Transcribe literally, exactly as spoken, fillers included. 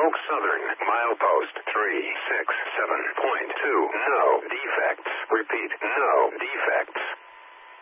Oak Southern, milepost three six seven point two. No, D